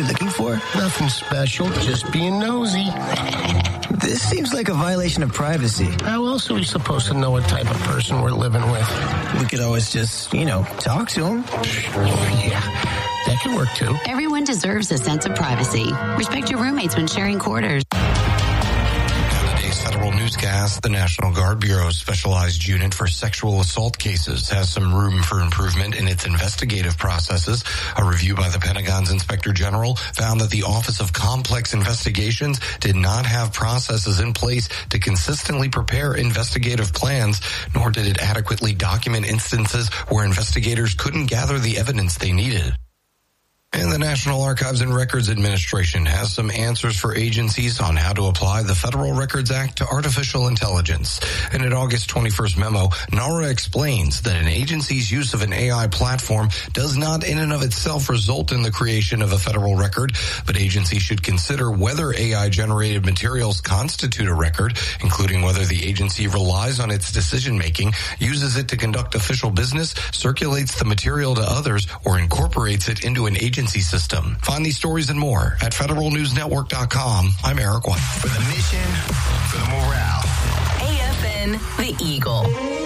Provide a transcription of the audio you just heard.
we looking for? Nothing special, just being nosy. This seems like a violation of privacy. How else are we supposed to know what type of person we're living with? We could always just, talk to him. Yeah, that could work too. Everyone deserves a sense of privacy. Respect your roommates when sharing quarters. Federal newscast, the National Guard Bureau's specialized unit for sexual assault cases has some room for improvement in its investigative processes. A review by the Pentagon's Inspector General found that the Office of Complex Investigations did not have processes in place to consistently prepare investigative plans, nor did it adequately document instances where investigators couldn't gather the evidence they needed. And the National Archives and Records Administration has some answers for agencies on how to apply the Federal Records Act to artificial intelligence. In an August 21st memo, NARA explains that an agency's use of an AI platform does not in and of itself result in the creation of a federal record, but agencies should consider whether AI-generated materials constitute a record, including whether the agency relies on its decision-making, uses it to conduct official business, circulates the material to others, or incorporates it into an agency system. Find these stories and more at federalnewsnetwork.com. I'm Eric White. For the mission, for the morale. AFN, The Eagle.